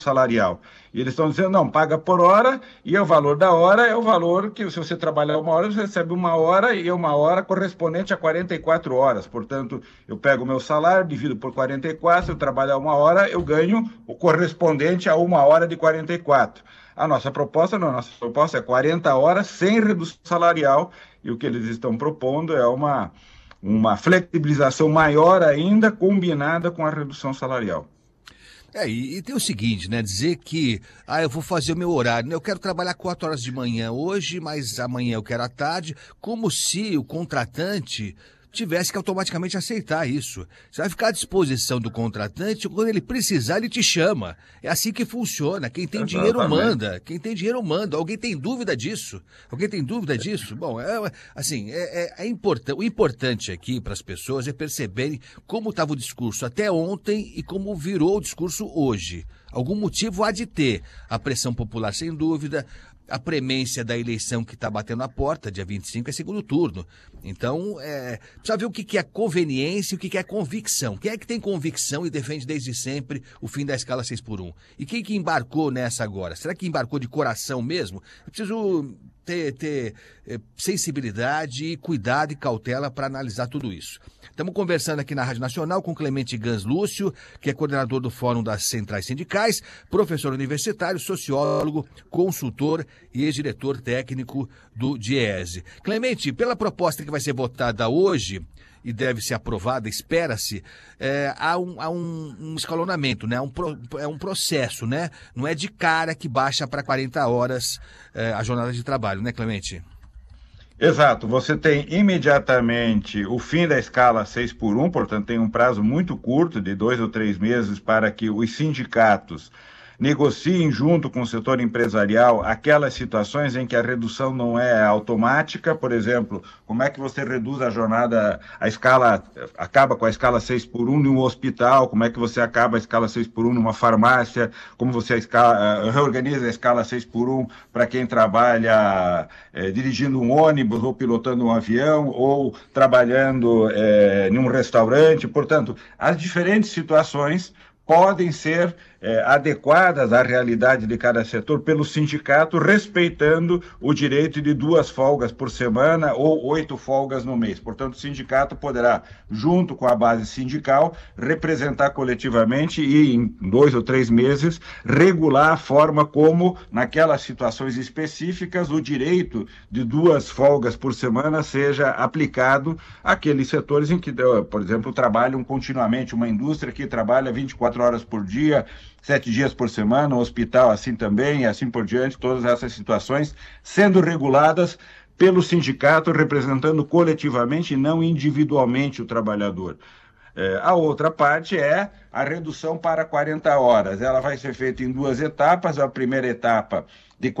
salarial. E eles estão dizendo, não, paga por hora, e o valor da hora é o valor que, se você trabalhar uma hora, você recebe uma hora, e uma hora correspondente a 44 horas. Portanto, eu pego o meu salário, divido por 44, se eu trabalhar uma hora, eu ganho o correspondente a uma hora de 44. A nossa proposta, não, a nossa proposta é 40 horas sem redução salarial, e o que eles estão propondo é uma flexibilização maior ainda, combinada com a redução salarial. E tem o seguinte, né? Dizer que, eu vou fazer o meu horário, né? Eu quero trabalhar 4 horas de manhã hoje, mas amanhã eu quero à tarde, como se o contratante tivesse que automaticamente aceitar isso. Você vai ficar à disposição do contratante, quando ele precisar, ele te chama. É assim que funciona. Quem tem dinheiro manda. Quem tem dinheiro manda. Alguém tem dúvida disso? Alguém tem dúvida disso? Bom, o importante aqui para as pessoas é perceberem como estava o discurso até ontem e como virou o discurso hoje. Algum motivo há de ter. A pressão popular, sem dúvida. A premência da eleição que está batendo a porta, dia 25 é segundo turno. Então, precisa ver o que é conveniência e o que é convicção. Quem é que tem convicção e defende desde sempre o fim da escala 6x1? E quem que embarcou nessa agora? Será que embarcou de coração mesmo? Eu preciso ter sensibilidade, cuidado e cautela para analisar tudo isso. Estamos conversando aqui na Rádio Nacional com Clemente Gans Lúcio, que é coordenador do Fórum das Centrais Sindicais, professor universitário, sociólogo, consultor e ex-diretor técnico do DIEESE. Clemente, pela proposta que vai ser votada hoje e deve ser aprovada, espera-se, há um escalonamento, né? É um processo, né? Não é de cara que baixa para 40 horas a jornada de trabalho, né, Clemente? Exato, você tem imediatamente o fim da escala 6x1, portanto tem um prazo muito curto, de 2 ou 3 meses, para que os sindicatos negociem junto com o setor empresarial aquelas situações em que a redução não é automática. Por exemplo, como é que você reduz a jornada, acaba com a escala 6x1 em um hospital, como é que você acaba a escala 6x1 numa farmácia, como você reorganiza a escala 6x1 para quem trabalha dirigindo um ônibus ou pilotando um avião ou trabalhando em um restaurante. Portanto, as diferentes situações podem ser adequadas à realidade de cada setor pelo sindicato, respeitando o direito de 2 folgas por semana ou 8 folgas no mês. Portanto, o sindicato poderá, junto com a base sindical, representar coletivamente e, em 2 ou 3 meses, regular a forma como, naquelas situações específicas, o direito de 2 folgas por semana seja aplicado àqueles setores em que, por exemplo, trabalham continuamente, uma indústria que trabalha 24 horas por dia, 7 dias por semana, um hospital assim também, e assim por diante, todas essas situações sendo reguladas pelo sindicato, representando coletivamente e não individualmente o trabalhador. A outra parte é a redução para 40 horas. Ela vai ser feita em 2 etapas. A primeira etapa de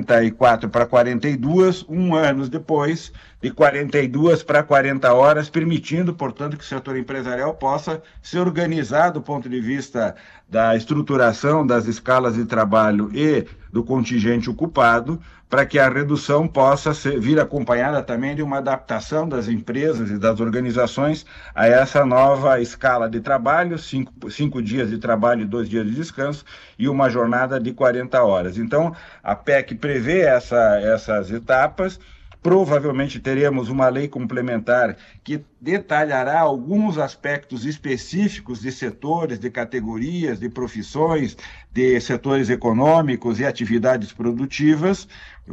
44 para 42, 1 ano depois, de 42 para 40 horas, permitindo, portanto, que o setor empresarial possa se organizar do ponto de vista da estruturação das escalas de trabalho e do contingente ocupado, para que a redução possa vir acompanhada também de uma adaptação das empresas e das organizações a essa nova escala de trabalho, 5 dias de trabalho e 2 dias de descanso, e uma jornada de 40 horas. Então, a PEC prevê essas etapas. Provavelmente teremos uma lei complementar que detalhará alguns aspectos específicos de setores, de categorias, de profissões, de setores econômicos e atividades produtivas,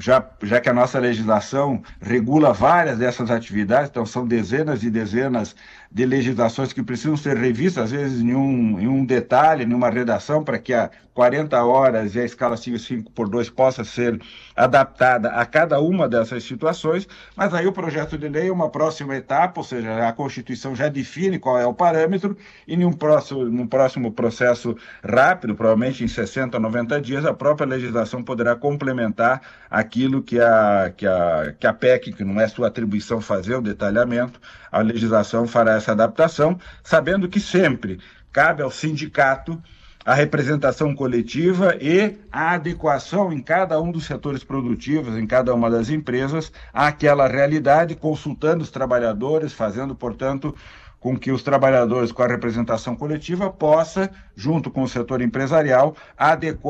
já que a nossa legislação regula várias dessas atividades. Então são dezenas e dezenas de legislações que precisam ser revistas, às vezes em um detalhe, em uma redação, para que a 40 horas e a escala 5x2 possa ser adaptada a cada uma dessas situações. Mas aí o projeto de lei é uma próxima etapa, ou seja, a Constituição já define qual é o parâmetro, e num próximo processo rápido, provavelmente em 60 a 90 dias, a própria legislação poderá complementar aquilo que a PEC, que não é sua atribuição fazer o detalhamento, a legislação fará essa adaptação, sabendo que sempre cabe ao sindicato a representação coletiva e a adequação em cada um dos setores produtivos, em cada uma das empresas, àquela realidade, consultando os trabalhadores, fazendo, portanto, com que os trabalhadores com a representação coletiva possa, junto com o setor empresarial, adequar